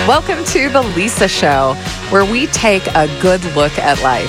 Welcome to The Lisa Show, where we take a good look at life.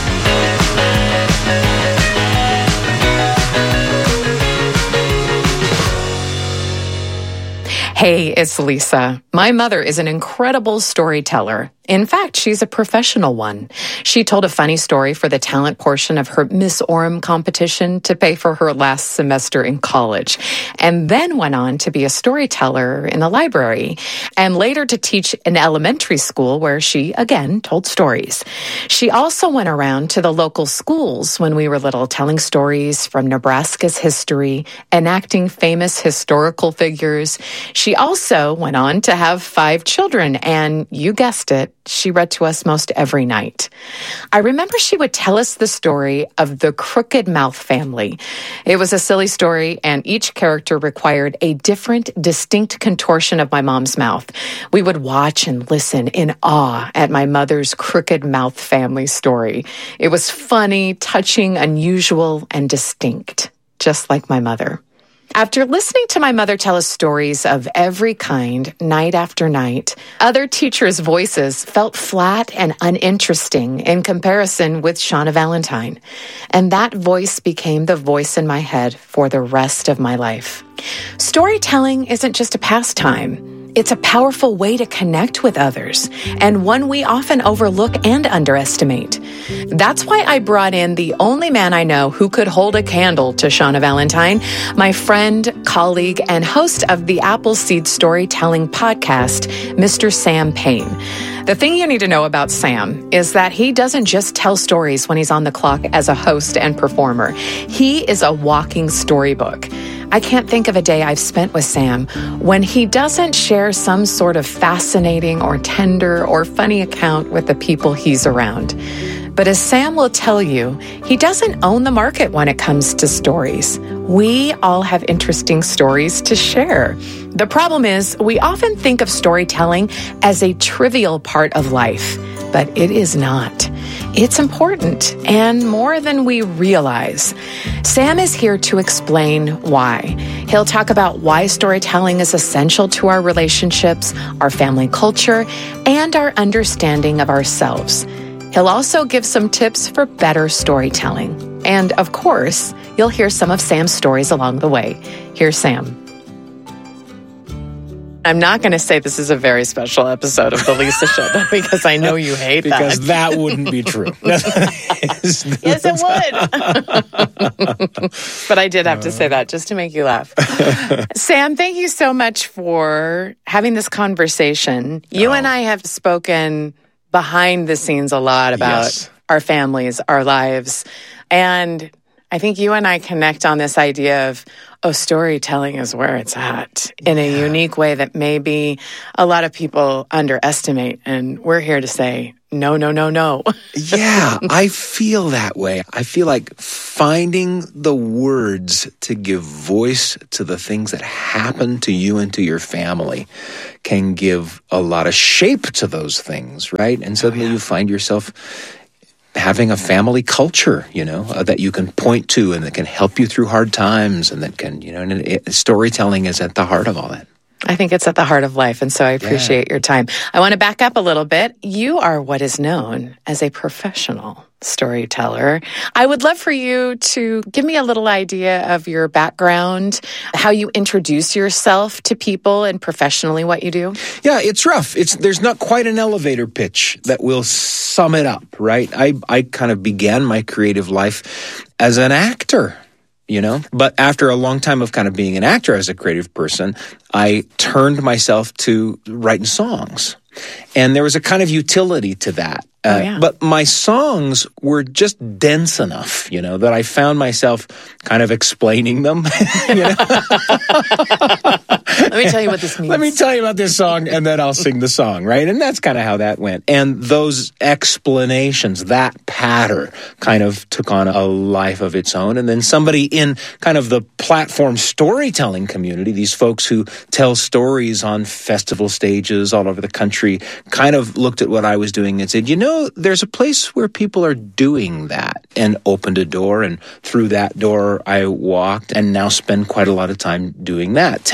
Hey, it's Lisa. My mother is an incredible storyteller. In fact, she's a professional one. She told a funny story for the talent portion of her Miss Orem competition to pay for her last semester in college, and then went on to be a storyteller in the library, and later to teach in elementary school where she, again, told stories. She also went around to the local schools when we were little, telling stories from Nebraska's history, enacting famous historical figures. She also went on to have 5 children, and you guessed it, she read to us most every night. I remember she would tell us the story of the Crooked Mouth family. It was a silly story, and each character required a different, distinct contortion of my mom's mouth. We would watch and listen in awe at my mother's Crooked Mouth family story. It was funny, touching, unusual, and distinct, just like my mother. After listening to my mother tell us stories of every kind, night after night, other teachers' voices felt flat and uninteresting in comparison with Shauna Valentine. And that voice became the voice in my head for the rest of my life. Storytelling isn't just a pastime. It's a powerful way to connect with others, and one we often overlook and underestimate. That's why I brought in the only man I know who could hold a candle to Shauna Valentine, my friend, colleague, and host of the Appleseed Storytelling podcast, Mr. Sam Payne. The thing you need to know about Sam is that he doesn't just tell stories when he's on the clock as a host and performer. He is a walking storybook. I can't think of a day I've spent with Sam when he doesn't share some sort of fascinating or tender or funny account with the people he's around. But as Sam will tell you, he doesn't own the market when it comes to stories. We all have interesting stories to share. The problem is, we often think of storytelling as a trivial part of life, but it is not. It's important and more than we realize. Sam is here to explain why. He'll talk about why storytelling is essential to our relationships, our family culture, and our understanding of ourselves. He'll also give some tips for better storytelling. And of course, you'll hear some of Sam's stories along the way. Here's Sam. I'm not going to say this is a very special episode of The Lisa Show, though, because I know you hate that. Because that wouldn't be true. Yes, it would. But I did have to say that just to make you laugh. Sam, thank you so much for having this conversation. You and I have spoken behind the scenes a lot about our families, our lives. And I think you and I connect on this idea of, storytelling is where it's at in a unique way that maybe a lot of people underestimate. And we're here to say, no, no, no, no. Yeah, I feel that way. I feel like finding the words to give voice to the things that happen to you and to your family can give a lot of shape to those things, right? And suddenly you find yourself having a family culture, that you can point to and that can help you through hard times and that can, and storytelling is at the heart of all that. I think it's at the heart of life, and so I appreciate your time. I want to back up a little bit. You are what is known as a professional storyteller. I would love for you to give me a little idea of your background, how you introduce yourself to people and professionally what you do. Yeah, it's rough. There's not quite an elevator pitch that will sum it up, right? I kind of began my creative life as an actor. But after a long time of kind of being an actor as a creative person, I turned myself to writing songs. And there was a kind of utility to that. But my songs were just dense enough, that I found myself kind of explaining them. Let me tell you what this means. Let me tell you about this song, and then I'll sing the song, right? And that's kind of how that went. And those explanations, that patter kind of took on a life of its own. And then somebody in kind of the platform storytelling community, these folks who tell stories on festival stages all over the country, kind of looked at what I was doing and said, there's a place where people are doing that, and opened a door. And through that door, I walked and now spend quite a lot of time doing that, telling stories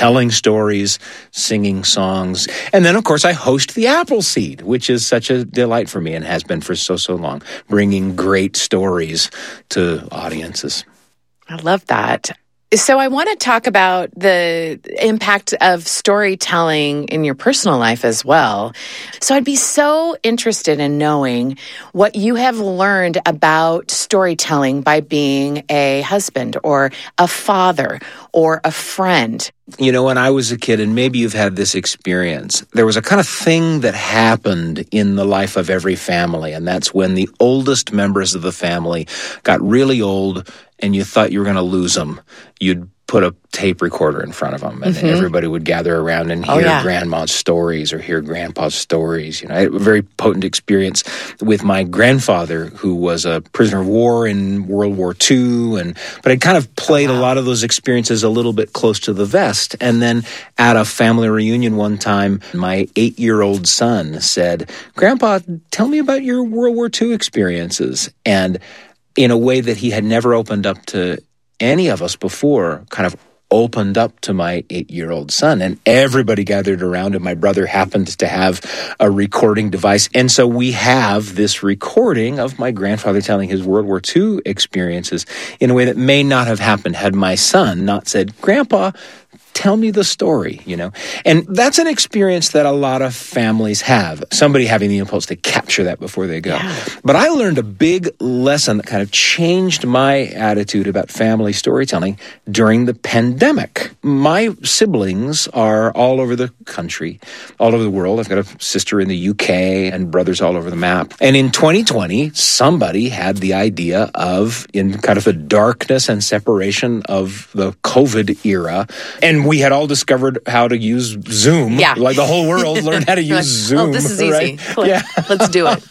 stories, singing songs. And then, of course, I host the Appleseed, which is such a delight for me and has been for so long, bringing great stories to audiences. I love that. So I want to talk about the impact of storytelling in your personal life as well. So I'd be so interested in knowing what you have learned about storytelling by being a husband or a father or a friend. You know, when I was a kid, and maybe you've had this experience, there was a kind of thing that happened in the life of every family, and that's when the oldest members of the family got really old and you thought you were going to lose them. You'd put a tape recorder in front of them, and everybody would gather around and hear grandma's stories or hear grandpa's stories. You know, I had a very potent experience with my grandfather, who was a prisoner of war in World War II, but I kind of played a lot of those experiences a little bit close to the vest. And then at a family reunion one time, my 8-year-old son said, "Grandpa, tell me about your World War II experiences." And in a way that he had never opened up to any of us before, kind of opened up to my 8-year-old son, and everybody gathered around him. My brother happened to have a recording device, and so we have this recording of my grandfather telling his World War II experiences in a way that may not have happened had my son not said, "Grandpa, tell me the story," you know. And that's an experience that a lot of families have, somebody having the impulse to capture that before they go. Yeah. But I learned a big lesson that kind of changed my attitude about family storytelling during the pandemic. My siblings are all over the country, all over the world. I've got a sister in the UK and brothers all over the map. And in 2020, somebody had the idea of, in kind of the darkness and separation of the COVID era, and we had all discovered how to use Zoom. Yeah. Like the whole world learned how to use Zoom. Oh, this is easy. Right? Yeah. Let's do it.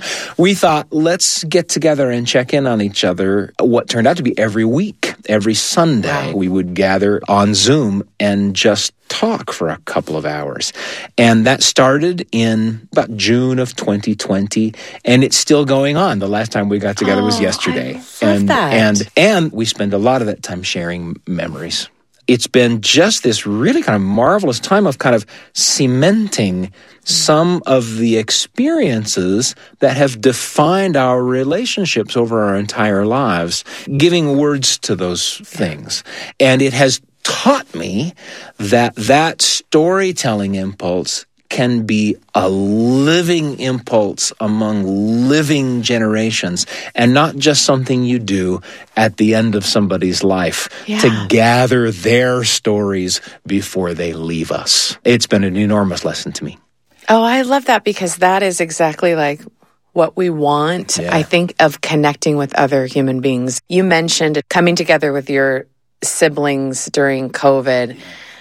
We thought, let's get together and check in on each other. What turned out to be every week, every Sunday, we would gather on Zoom and just talk for a couple of hours. And that started in about June of 2020, and it's still going on. The last time we got together was yesterday. I love that. And we spend a lot of that time sharing memories. It's been just this really kind of marvelous time of kind of cementing some of the experiences that have defined our relationships over our entire lives, giving words to those things. And it has taught me that storytelling impulse can be a living impulse among living generations, and not just something you do at the end of somebody's life to gather their stories before they leave us. It's been an enormous lesson to me. Oh, I love that, because that is exactly like what we want, I think, of connecting with other human beings. You mentioned coming together with your siblings during COVID.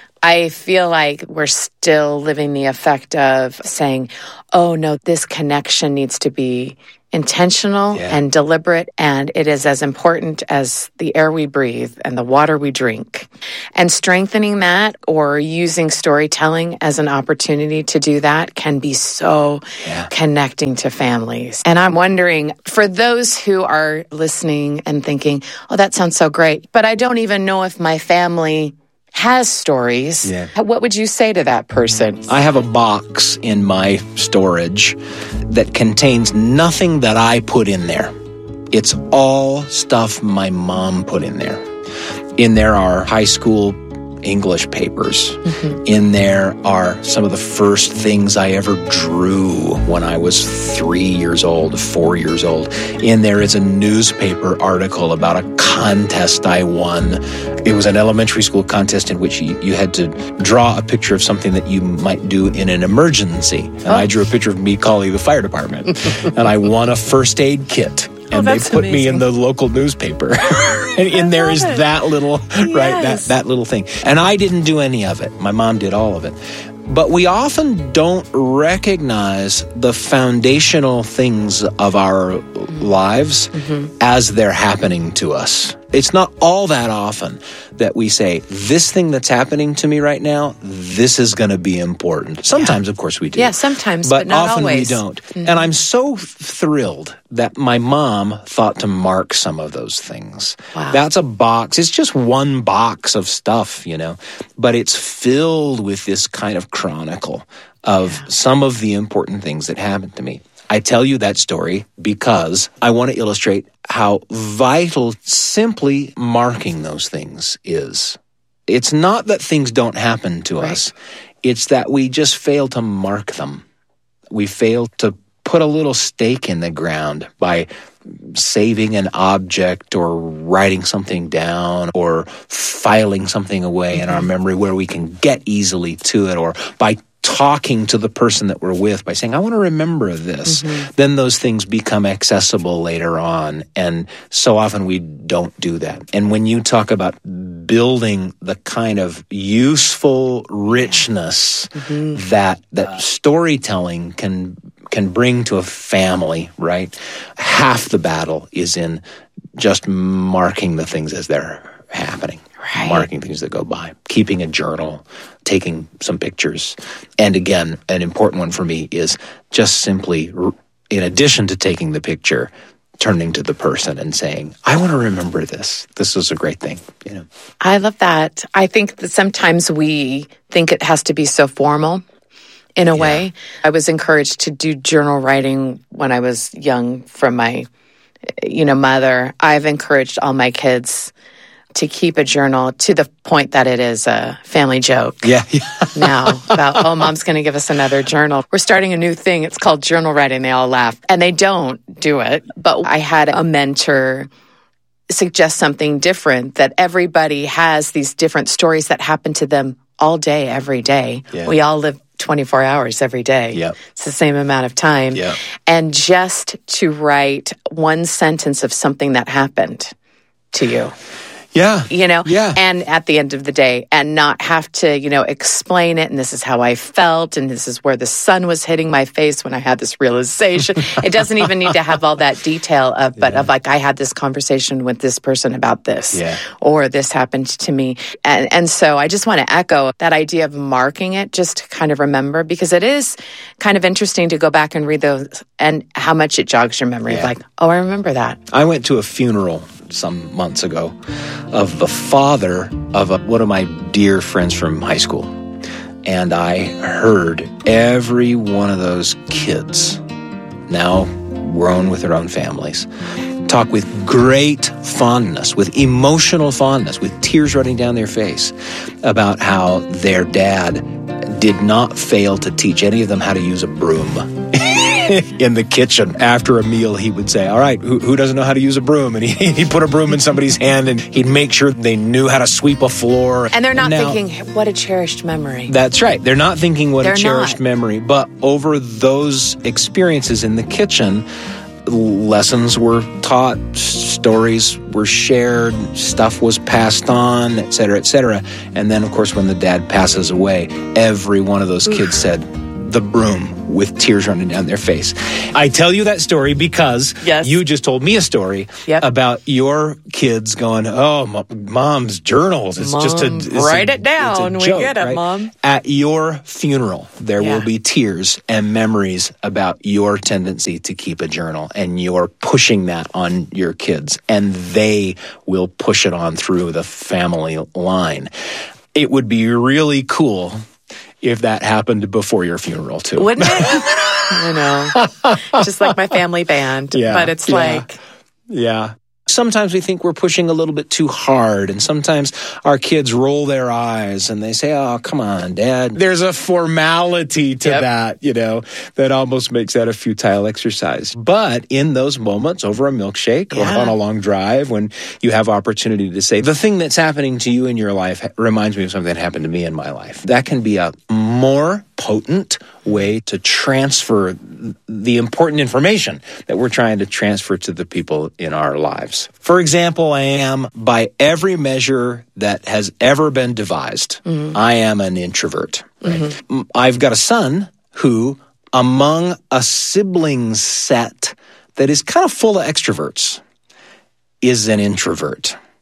I feel like we're still living the effect of saying, oh no, this connection needs to be intentional and deliberate, and it is as important as the air we breathe and the water we drink. And strengthening that, or using storytelling as an opportunity to do that, can be so connecting to families. And I'm wondering, for those who are listening and thinking, oh, that sounds so great, but I don't even know if my family has stories. What would you say to that person? I have a box in my storage that contains nothing that I put in there. It's all stuff my mom put in there. In there are high school English papers. In there are some of the first things I ever drew when I was 3 years old, 4 years old. In there is a newspaper article about a contest I won. It was an elementary school contest in which you had to draw a picture of something that you might do in an emergency. And I drew a picture of me calling the fire department. And I won a first aid kit. And they put me in the local newspaper. And in there is that little, that little thing. And I didn't do any of it. My mom did all of it. But we often don't recognize the foundational things of our lives as they're happening to us. It's not all that often that we say, this thing that's happening to me right now, this is going to be important. Sometimes, of course, we do. Yeah, sometimes, but not often always. we don't. Mm-hmm. And I'm so thrilled that my mom thought to mark some of those things. Wow. That's a box. It's just one box of stuff, but it's filled with this kind of chronicle of some of the important things that happened to me. I tell you that story because I want to illustrate how vital simply marking those things is. It's not that things don't happen to us. It's that we just fail to mark them. We fail to put a little stake in the ground by saving an object or writing something down or filing something away in our memory where we can get easily to it, or by talking to the person that we're with by saying, I want to remember this. Then those things become accessible later on. And so often we don't do that. And when you talk about building the kind of useful richness that storytelling can bring to a family, right? Half the battle is in just marking the things as they're happening. Right. Marking things that go by, keeping a journal, taking some pictures. And again, an important one for me is just simply, in addition to taking the picture, turning to the person and saying, I want to remember this. This is a great thing, I love that. I think that sometimes we think it has to be so formal in a way. I was encouraged to do journal writing when I was young from my, mother. I've encouraged all my kids to keep a journal to the point that it is a family joke. Yeah. Now about, mom's going to give us another journal. We're starting a new thing. It's called journal writing. They all laugh. And they don't do it. But I had a mentor suggest something different, that everybody has these different stories that happen to them all day, every day. Yeah. We all live 24 hours every day. Yep. It's the same amount of time. Yep. And just to write one sentence of something that happened to you. Yeah. And at the end of the day, and not have to, explain it. And this is how I felt. And this is where the sun was hitting my face when I had this realization. It doesn't even need to have all that detail of like, I had this conversation with this person about this, or this happened to me. And so I just want to echo that idea of marking it, just to kind of remember, because it is kind of interesting to go back and read those and how much it jogs your memory. Like, oh, I remember that. I went to a funeral some months ago of the father of one of my dear friends from high school. And I heard every one of those kids, now grown with their own families, talk with great fondness, with emotional fondness, with tears running down their face about how their dad did not fail to teach any of them how to use a broom. In the kitchen after a meal, he would say, all right, who doesn't know how to use a broom? And he'd put a broom in somebody's hand and he'd make sure they knew how to sweep a floor. And they're not thinking, what a cherished memory. That's right. They're not thinking what a cherished memory. But over those experiences in the kitchen, lessons were taught, stories were shared, stuff was passed on, et cetera, et cetera. And then, of course, when the dad passes away, every one of those kids said, the broom, with tears running down their face. I tell you that story because you just told me a story about your kids going, oh, mom's journals. It's just write it down. It's a joke, we get it, right? Mom. At your funeral, there will be tears and memories about your tendency to keep a journal, and you're pushing that on your kids, and they will push it on through the family line. It would be really cool if that happened before your funeral, too. Wouldn't it? Just like my family band. Yeah, but it's like... Yeah. Sometimes we think we're pushing a little bit too hard, and sometimes our kids roll their eyes and they say, oh, come on, Dad. There's a formality to that, that almost makes that a futile exercise. But in those moments over a milkshake or on a long drive, when you have opportunity to say, the thing that's happening to you in your life reminds me of something that happened to me in my life, that can be a more potent way to transfer the important information that we're trying to transfer to the people in our lives. For example, I am, by every measure that has ever been devised, I am an introvert. Right? I've got a son who, among a siblings set that is kind of full of extroverts, is an introvert.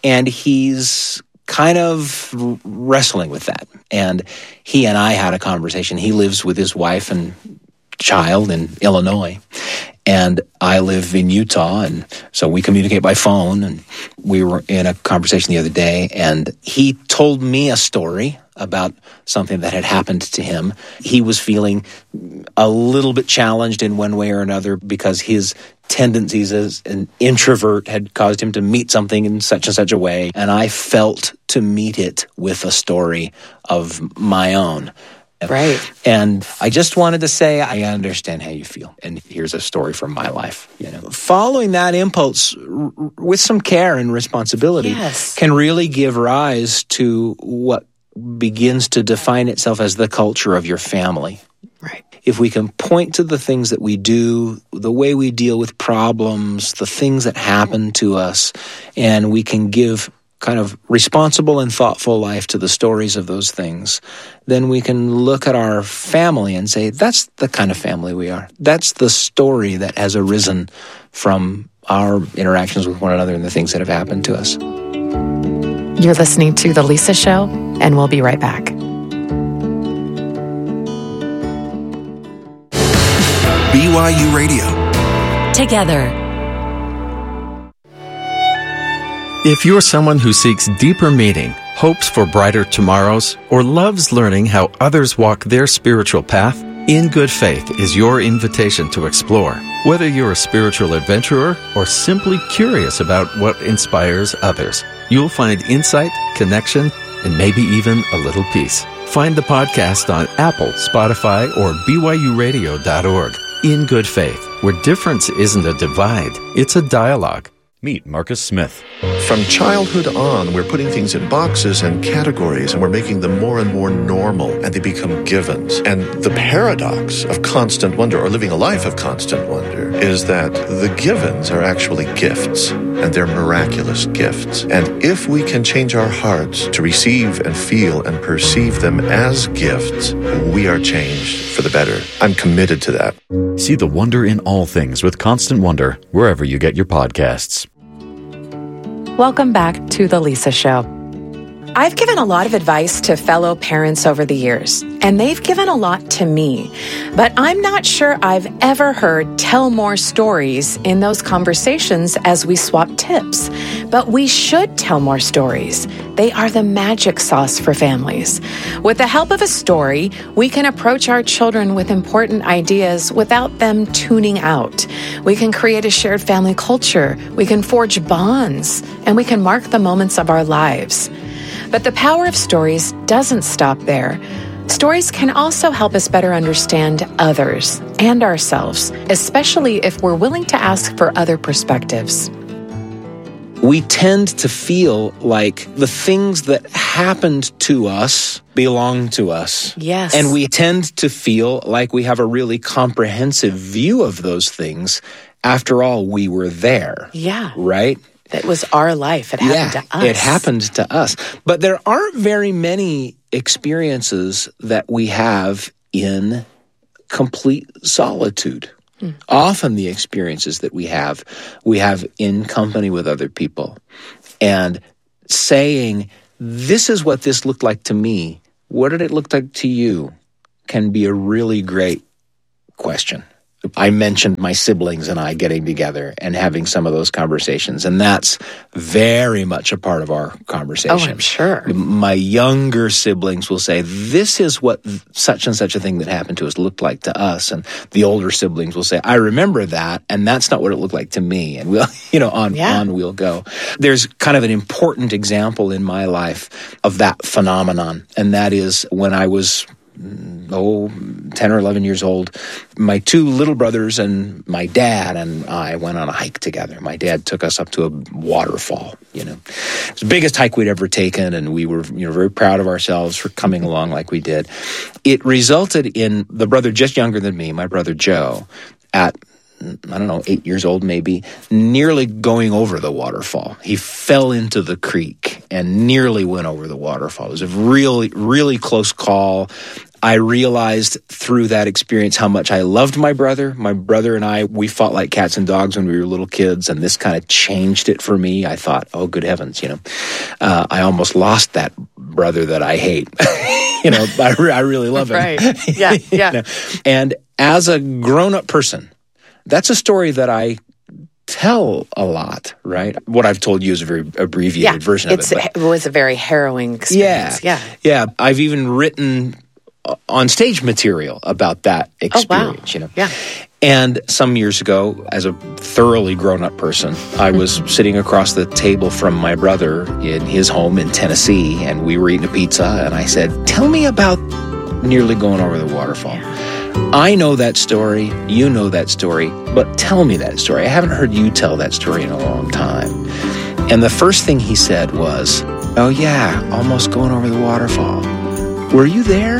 And he's kind of wrestling with that. And he and I had a conversation. He lives with his wife and child in Illinois, and I live in Utah, and so we communicate by phone. And we were in a conversation the other day, and he told me a story about something that had happened to him. He was feeling a little bit challenged in one way or another because his tendencies as an introvert had caused him to meet something in such and such a way, and I felt to meet it with a story of my own. Right. And I just wanted to say, I understand how you feel. And here's a story from my life. Following that impulse with some care and responsibility can really give rise to what begins to define itself as the culture of your family. Right. If we can point to the things that we do, the way we deal with problems, the things that happen to us, and we can give kind of responsible and thoughtful life to the stories of those things, then we can look at our family and say, that's the kind of family we are. That's the story that has arisen from our interactions with one another and the things that have happened to us. You're listening to The Lisa Show, and we'll be right back. BYU Radio. Together. If you're someone who seeks deeper meaning, hopes for brighter tomorrows, or loves learning how others walk their spiritual path, In Good Faith is your invitation to explore. Whether you're a spiritual adventurer or simply curious about what inspires others, you'll find insight, connection, and maybe even a little peace. Find the podcast on Apple, Spotify, or BYURadio.org. In Good Faith, where difference isn't a divide, it's a dialogue. Meet Marcus Smith. From childhood on, we're putting things in boxes and categories, and we're making them more and more normal, and they become givens. And the paradox of constant wonder, or living a life of constant wonder, is that the givens are actually gifts, and they're miraculous gifts. And if we can change our hearts to receive and feel and perceive them as gifts, we are changed for the better. I'm committed to that. See the wonder in all things with Constant Wonder, wherever you get your podcasts. Welcome back to The Lisa Show. I've given a lot of advice to fellow parents over the years, and they've given a lot to me. But I'm not sure I've ever heard tell more stories in those conversations as we swap tips. But we should tell more stories. They are the magic sauce for families. With the help of a story, we can approach our children with important ideas without them tuning out. We can create a shared family culture. We can forge bonds, and we can mark the moments of our lives. But the power of stories doesn't stop there. Stories can also help us better understand others and ourselves, especially if we're willing to ask for other perspectives. We tend to feel like the things that happened to us belong to us. Yes. And we tend to feel like we have a really comprehensive view of those things. After all, we were there. Yeah. Right? That was our life. It happened to us. It happened to us. But there aren't very many experiences that we have in complete solitude. Often the experiences that we have in company with other people. And saying, this is what this looked like to me. What did it look like to you? Can be a really great question. I mentioned my siblings and I getting together and having some of those conversations, and that's very much a part of our conversation. Oh, I'm sure. My younger siblings will say, this is what such and such a thing that happened to us looked like to us, and the older siblings will say, I remember that, and that's not what it looked like to me, and we'll, on we'll go. There's kind of an important example in my life of that phenomenon, and that is when I was 10 or 11 years old, my two little brothers and my dad and I went on a hike together. My dad took us up to a waterfall, It was the biggest hike we'd ever taken, and we were, very proud of ourselves for coming along like we did. It resulted in the brother just younger than me, my brother Joe, at 8 years old maybe, nearly going over the waterfall. He fell into the creek and nearly went over the waterfall. It was a really, really close call. I realized through that experience how much I loved my brother. My brother and I, we fought like cats and dogs when we were little kids, and this kind of changed it for me. I thought, oh, good heavens, I almost lost that brother that I hate. I really love him. Right. Yeah, yeah. And as a grown-up person, that's a story that I tell a lot, right? What I've told you is a very abbreviated version of it. It was a very harrowing experience. Yeah. I've even written on stage material about that experience, Yeah. And some years ago, as a thoroughly grown-up person, I was sitting across the table from my brother in his home in Tennessee, and we were eating a pizza, and I said, tell me about nearly going over the waterfall. I know that story, you know that story, but tell me that story. I haven't heard you tell that story in a long time. And the first thing he said was, oh yeah, almost going over the waterfall. Were you there?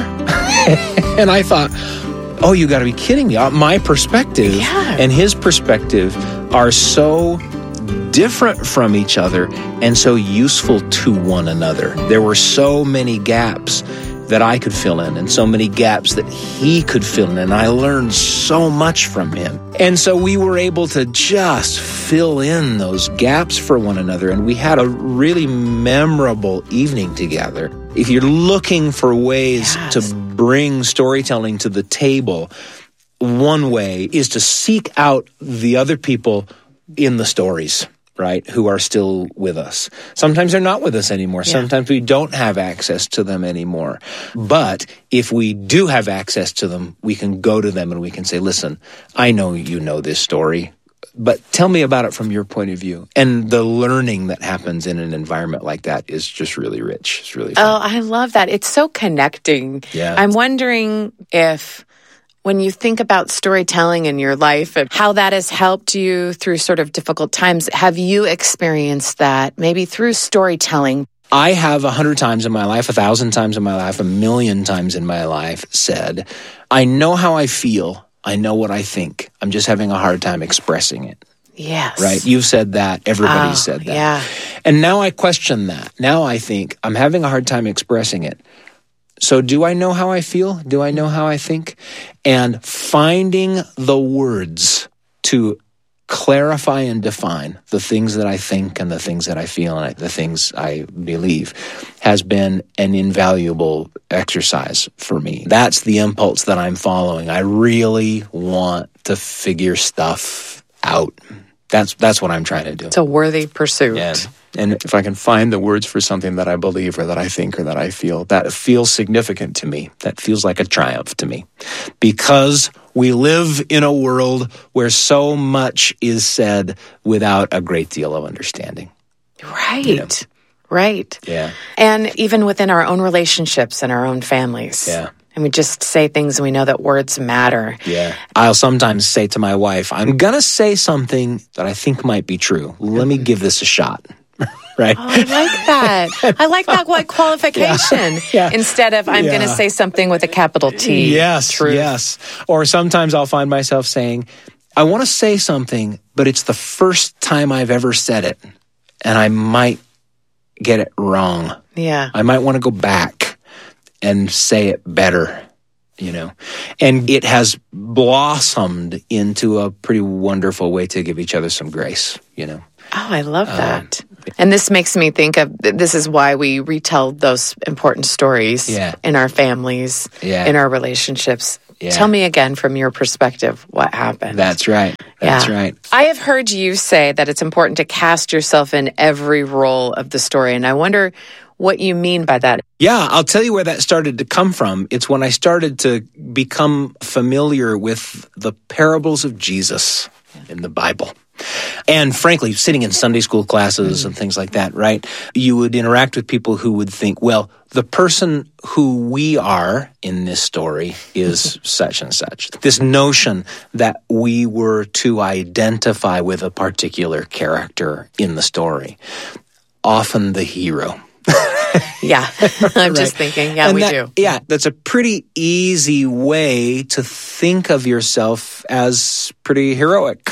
And I thought, oh, you got to be kidding me. My perspective and his perspective are so different from each other and so useful to one another. There were so many gaps that I could fill in and so many gaps that he could fill in, and I learned so much from him. And so we were able to just fill in those gaps for one another, and we had a really memorable evening together. If you're looking for ways to bring storytelling to the table, one way is to seek out the other people in the stories, right, who are still with us. Sometimes they're not with us anymore. Sometimes we don't have access to them anymore. But if we do have access to them, we can go to them and we can say, listen, I know you know this story, but tell me about it from your point of view. And the learning that happens in an environment like that is just really rich. It's really fun. Oh, I love that. It's so connecting. Yeah. I'm wondering if, when you think about storytelling in your life and how that has helped you through sort of difficult times, have you experienced that maybe through storytelling? I have 100 times in my life, 1,000 times in my life, 1,000,000 times in my life said, I know how I feel. I know what I think. I'm just having a hard time expressing it. Yes. Right? You've said that. Everybody's said that. Yeah. And now I question that. Now I think I'm having a hard time expressing it. So do I know how I feel? Do I know how I think? And finding the words to clarify and define the things that I think and the things that I feel and the things I believe has been an invaluable exercise for me. That's the impulse that I'm following. I really want to figure stuff out. That's what I'm trying to do. It's a worthy pursuit. Yeah. And if I can find the words for something that I believe or that I think or that I feel, that feels significant to me. That feels like a triumph to me. Because we live in a world where so much is said without a great deal of understanding. Right. You know? Right. Yeah. And even within our own relationships and our own families. Yeah. And we just say things and we know that words matter. Yeah. I'll sometimes say to my wife, I'm going to say something that I think might be true. Let me give this a shot. Right? Oh, I like that. I like that qualification. Yeah. Instead of, I'm going to say something with a capital T. Yes, Truth. yes. Or sometimes I'll find myself saying, I want to say something, but it's the first time I've ever said it, and I might get it wrong. Yeah. I might want to go back and say it better, And it has blossomed into a pretty wonderful way to give each other some grace, Oh, I love that. And this makes me think of, this is why we retell those important stories in our families, in our relationships. Yeah. Tell me again from your perspective what happened. That's right. That's right. I have heard you say that it's important to cast yourself in every role of the story, and I wonder what you mean by that. Yeah, I'll tell you where that started to come from. It's when I started to become familiar with the parables of Jesus in the Bible. And frankly, sitting in Sunday school classes and things like that, right? You would interact with people who would think, well, the person who we are in this story is such and such. This notion that we were to identify with a particular character in the story, often the hero. Yeah, I'm just thinking, we do. Yeah, that's a pretty easy way to think of yourself as pretty heroic.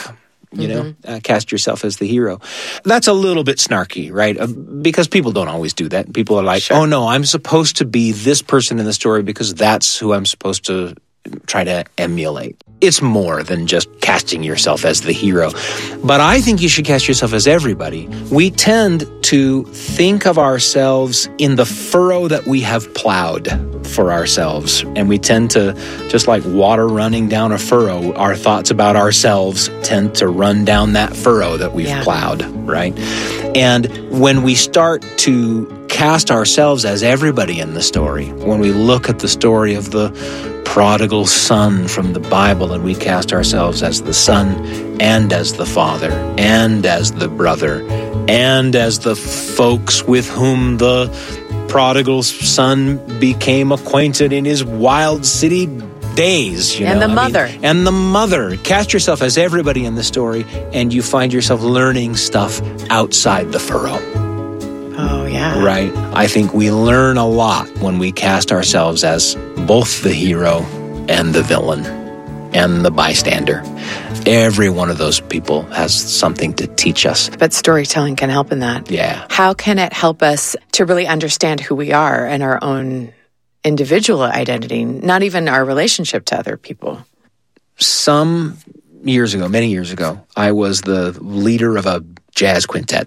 you know, cast yourself as the hero. That's a little bit snarky, right? Because people don't always do that. People are like, oh no, I'm supposed to be this person in the story because that's who I'm supposed to try to emulate. It's more than just casting yourself as the hero. But I think you should cast yourself as everybody. We tend to think of ourselves in the furrow that we have plowed for ourselves. And we tend to, just like water running down a furrow, our thoughts about ourselves tend to run down that furrow that we've plowed, right? And when we start to cast ourselves as everybody in the story, when we look at the story of the prodigal son from the Bible and we cast ourselves as the son and as the father and as the brother and as the folks with whom the prodigal son became acquainted in his wild city days, and the mother. And the mother. Cast yourself as everybody in the story and you find yourself learning stuff outside the furrow. Oh, yeah. Right? I think we learn a lot when we cast ourselves as both the hero and the villain and the bystander. Every one of those people has something to teach us. But storytelling can help in that. Yeah. How can it help us to really understand who we are and our own individual identity, not even our relationship to other people? Many years ago, I was the leader of a jazz quintet.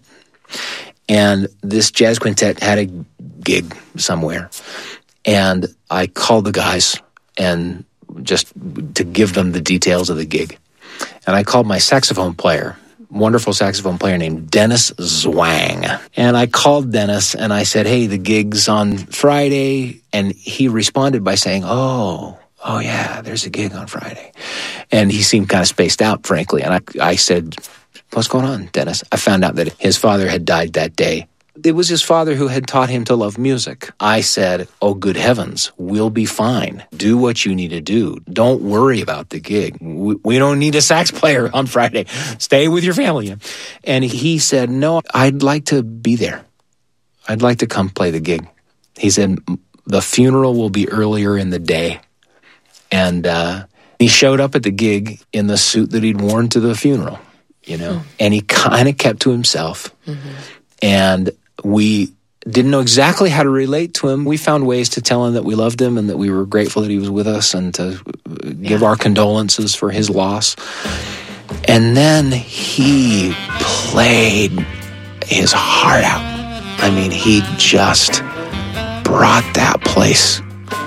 And this jazz quintet had a gig somewhere. And I called the guys and just to give them the details of the gig. And I called my saxophone player, wonderful saxophone player named Dennis Zwang. And I called Dennis and I said, hey, the gig's on Friday. And he responded by saying, oh yeah, there's a gig on Friday. And he seemed kind of spaced out, frankly. And I said, what's going on, Dennis? I found out that his father had died that day. It was his father who had taught him to love music. I said, oh, good heavens, we'll be fine. Do what you need to do. Don't worry about the gig. We don't need a sax player on Friday. Stay with your family. And he said, no, I'd like to be there. I'd like to come play the gig. He said, the funeral will be earlier in the day. And he showed up at the gig in the suit that he'd worn to the funeral. You know, and he kind of kept to himself. And we didn't know exactly how to relate to him. We found ways to tell him that we loved him and that we were grateful that he was with us and to give our condolences for his loss. And then he played his heart out. I mean, he just brought that place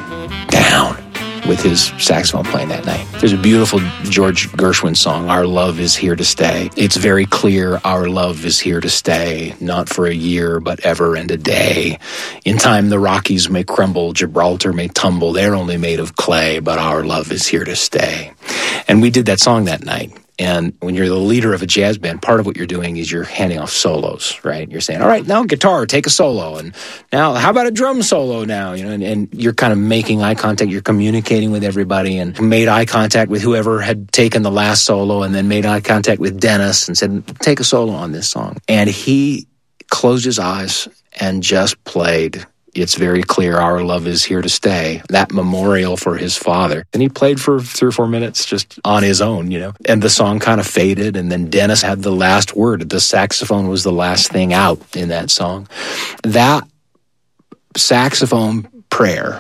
down with his saxophone playing that night. There's a beautiful George Gershwin song, Our Love is Here to Stay. It's very clear our love is here to stay, not for a year, but ever and a day. In time the Rockies may crumble, Gibraltar may tumble, they're only made of clay, but our love is here to stay. And we did that song that night. And when you're the leader of a jazz band, part of what you're doing is you're handing off solos, right? You're saying, all right, now guitar, take a solo. And now, how about a drum solo now? You know, and you're kind of making eye contact. You're communicating with everybody and made eye contact with whoever had taken the last solo and then made eye contact with Dennis and said, take a solo on this song. And he closed his eyes and just played It's Very Clear Our Love is Here to Stay, that memorial for his father. And he played for 3 or 4 minutes just on his own, you know. And the song kind of faded, and then Dennis had the last word. The saxophone was the last thing out in that song. That saxophone prayer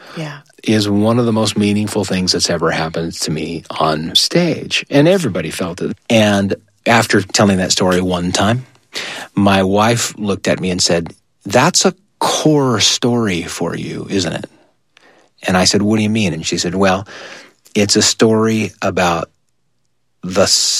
is one of the most meaningful things that's ever happened to me on stage. And everybody felt it. And after telling that story one time, my wife looked at me and said, that's a core story for you, isn't it? And I said, what do you mean? And she said, well, it's a story about the